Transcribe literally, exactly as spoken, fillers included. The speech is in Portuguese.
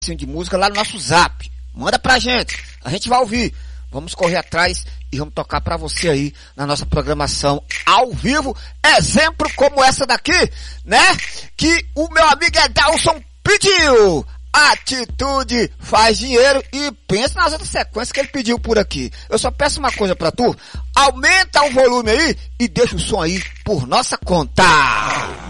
de música lá no nosso zap. Manda pra gente, a gente vai ouvir. Vamos correr atrás e vamos tocar pra você aí na nossa programação ao vivo. Exemplo como essa daqui, né? Que o meu amigo Edalson pediu. Atitude faz dinheiro e pensa nas outras sequências que ele pediu por aqui. Eu só peço uma coisa pra tu. Aumenta o volume aí e deixa o som aí por nossa conta.